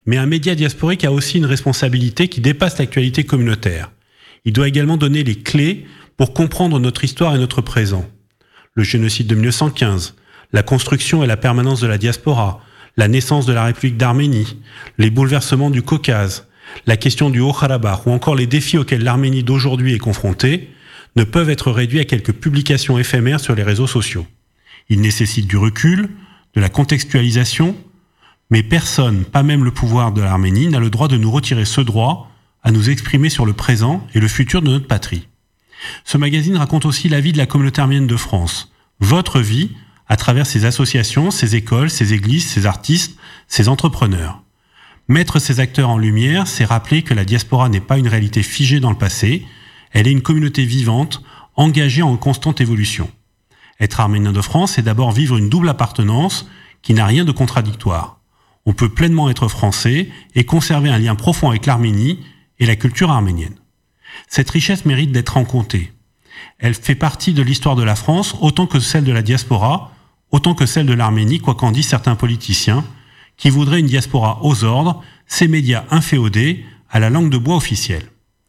Mais un média diasporique a aussi une responsabilité qui dépasse l'actualité communautaire. Il doit également donner les clés pour comprendre notre histoire et notre présent. Le génocide de 1915, la construction et la permanence de la diaspora, la naissance de la République d'Arménie, les bouleversements du Caucase, la question du Haut-Karabakh ou encore les défis auxquels l'Arménie d'aujourd'hui est confrontée ne peuvent être réduits à quelques publications éphémères sur les réseaux sociaux. Ils nécessitent du recul, de la contextualisation, mais personne, pas même le pouvoir de l'Arménie, n'a le droit de nous retirer ce droit à nous exprimer sur le présent et le futur de notre patrie. Ce magazine raconte aussi la vie de la communauté arménienne de France, votre vie, à travers ses associations, ses écoles, ses églises, ses artistes, ses entrepreneurs. Mettre ces acteurs en lumière, c'est rappeler que la diaspora n'est pas une réalité figée dans le passé, elle est une communauté vivante, engagée en constante évolution. Être arménien de France, c'est d'abord vivre une double appartenance qui n'a rien de contradictoire. On peut pleinement être français et conserver un lien profond avec l'Arménie et la culture arménienne. Cette richesse mérite d'être rencontrée. Elle fait partie de l'histoire de la France autant que celle de la diaspora, autant que celle de l'Arménie, quoi qu'en disent certains politiciens, qui voudraient une diaspora aux ordres, ces médias inféodés à la langue de bois officielle.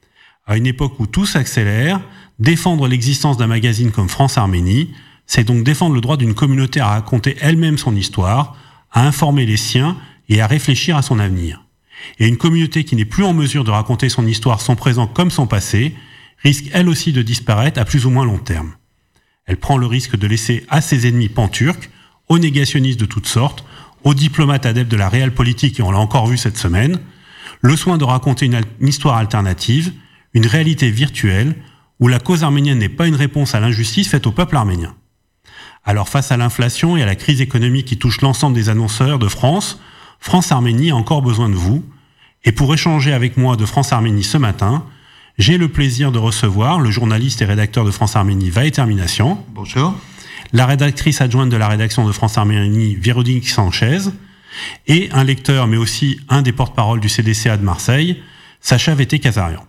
À une époque où tout s'accélère, défendre l'existence d'un magazine comme France-Arménie, c'est donc défendre le droit d'une communauté à raconter elle-même son histoire, à informer les siens et à réfléchir à son avenir. Et une communauté qui n'est plus en mesure de raconter son histoire, son présent comme son passé, risque elle aussi de disparaître à plus ou moins long terme. Elle prend le risque de laisser à ses ennemis pan-turcs, aux négationnistes de toutes sortes, aux diplomates adeptes de la réelle politique, et on l'a encore vu cette semaine, le soin de raconter une histoire alternative, une réalité virtuelle, où la cause arménienne n'est pas une réponse à l'injustice faite au peuple arménien. Alors face à l'inflation et à la crise économique qui touche l'ensemble des annonceurs de France, France-Arménie a encore besoin de vous. Et pour échanger avec moi de France-Arménie ce matin, j'ai le plaisir de recevoir le journaliste et rédacteur de France-Arménie Vaheter Minassian. Bonjour. La rédactrice adjointe de la rédaction de France-Arménie Véronique Sanchez et un lecteur mais aussi un des porte-parole du CDCA de Marseille, Sacha Vété-Kazarian.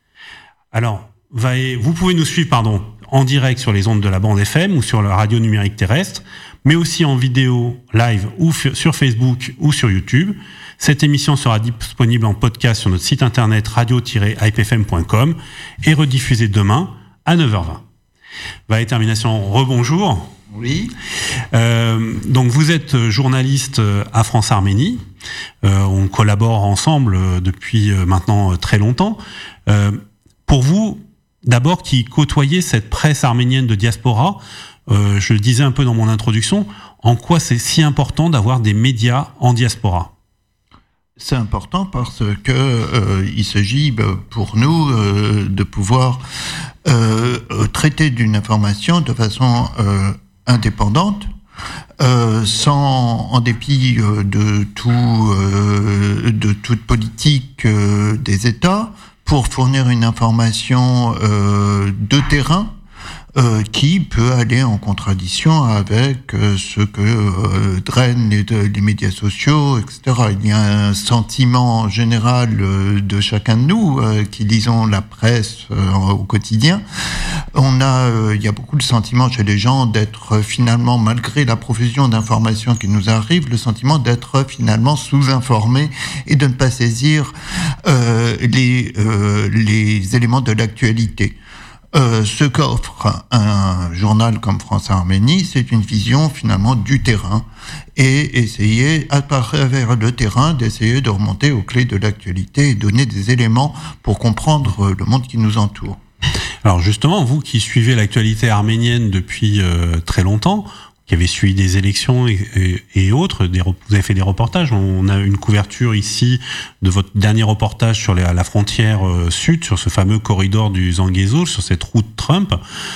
Alors, vous pouvez nous suivre en direct sur les ondes de la bande FM ou sur la radio numérique terrestre, mais aussi en vidéo live ou sur Facebook ou sur YouTube. Cette émission sera disponible en podcast sur notre site internet radio-hypefm.com et rediffusée demain à 9h20. Vaheter Minassian, rebonjour. Oui. Donc vous êtes journaliste à France-Arménie. On collabore ensemble depuis maintenant très longtemps. Pour vous, d'abord, qui côtoyez cette presse arménienne de diaspora, je le disais un peu dans mon introduction, en quoi c'est si important d'avoir des médias en diaspora ? C'est important parce que il s'agit pour nous de pouvoir traiter d'une information de façon indépendante, sans en dépit de toute politique des États, pour fournir une information de terrain qui peut aller en contradiction avec ce que drainent les médias sociaux, etc. Il y a un sentiment général de chacun de nous qui lisons la presse au quotidien. Il y a beaucoup de sentiments chez les gens d'être finalement, malgré la profusion d'informations qui nous arrivent, le sentiment d'être finalement sous-informés et de ne pas saisir les éléments de l'actualité. Ce qu'offre un journal comme France-Arménie, c'est une vision finalement du terrain et essayer, à travers le terrain, d'essayer de remonter aux clés de l'actualité et donner des éléments pour comprendre le monde qui nous entoure. Alors justement, vous qui suivez l'actualité arménienne depuis très longtemps, qui avez suivi des élections et autres, vous avez fait des reportages. On a une couverture ici de votre dernier reportage sur la frontière sud, sur ce fameux corridor du Zangezur, sur cette route Trump.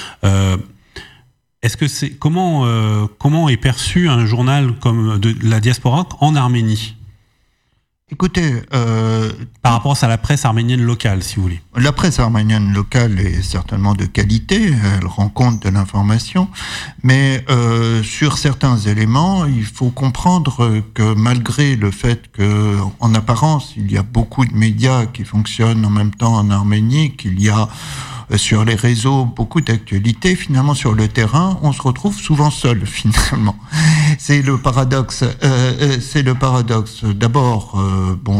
Est-ce que comment est perçu un journal comme de la diaspora en Arménie ? Écoutez, par rapport à la presse arménienne locale, si vous voulez. La presse arménienne locale est certainement de qualité, elle rend compte de l'information, mais sur certains éléments, il faut comprendre que malgré le fait que, en apparence, il y a beaucoup de médias qui fonctionnent en même temps en Arménie, qu'il y a sur les réseaux beaucoup d'actualités, finalement sur le terrain, on se retrouve souvent seul finalement. C'est le paradoxe. D'abord,